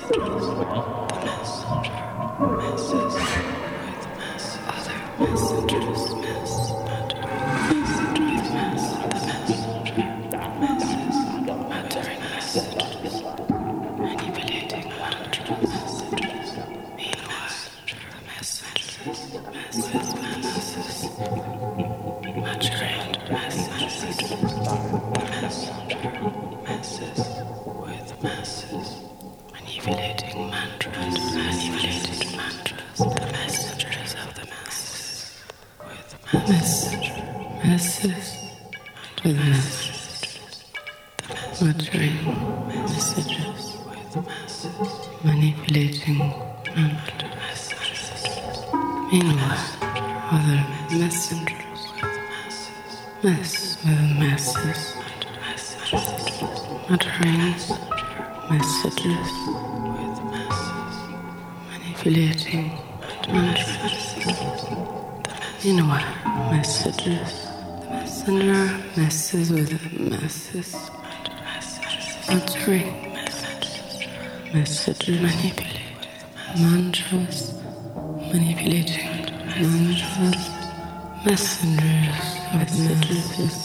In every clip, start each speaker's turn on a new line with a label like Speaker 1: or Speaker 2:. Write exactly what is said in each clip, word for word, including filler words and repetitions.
Speaker 1: Messages, manipulate mantras, manipulating mantras, messengers with messages,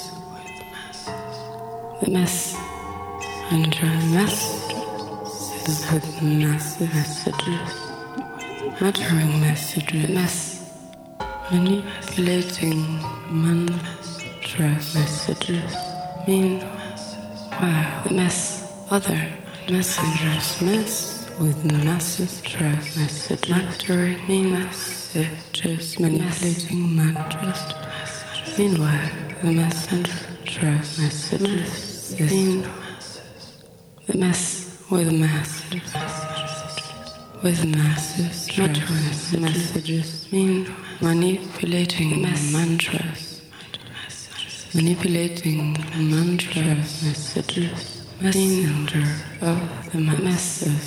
Speaker 1: the messenger messages with messages, muttering messages, mess, manipulating mantras, messages, meanwhile the mess, other messengers mess with messages, message, muttering messages, manipulating mantras. Meanwhile, the messenger messages, mean the mess with masses, with masses, muttering messages, mean manipulating mantras, manipulating mantras, messages. Messenger of the masses,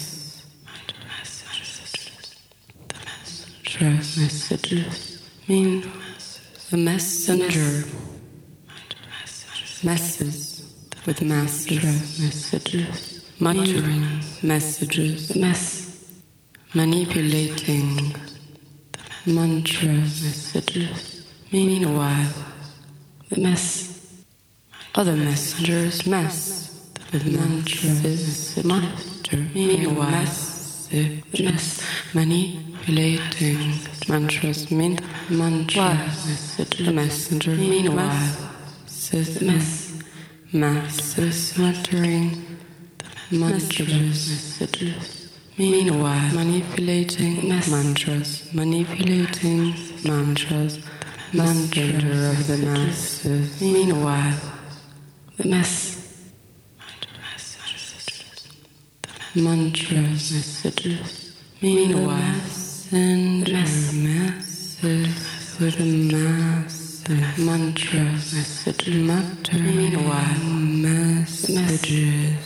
Speaker 1: messages mean the messenger, masses with masses, messages, muttering messages, mess, manipulating mantra messages. Meanwhile, the mess, other messengers mess. With mantras, mutter, meanwhile, messages, manipulating mantras, mean mantra, message, messenger, meanwhile, says mess, masses, muttering mantras, messages, meanwhile, manipulating mantras, manipulating mantras, messenger of the masses, meanwhile, the mess. Mantras, messages, meanwhile, messenger masses with a massive mantra, message, mutter, meanwhile, messages,